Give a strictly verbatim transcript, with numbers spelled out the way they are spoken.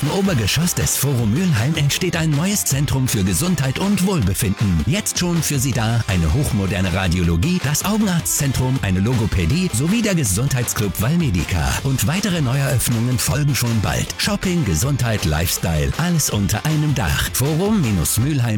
ersten Obergeschoss des Forum Mülheim entsteht ein neues Zentrum für Gesundheit und Wohlbefinden. Jetzt schon für Sie da eine hochmoderne Radiologie, das Augenarztzentrum, eine Logopädie sowie der Gesundheitsclub Valmedica. Und weitere Neueröffnungen folgen schon bald. Shopping, Gesundheit, Lifestyle, alles unter einem Dach. Forum-Mülheim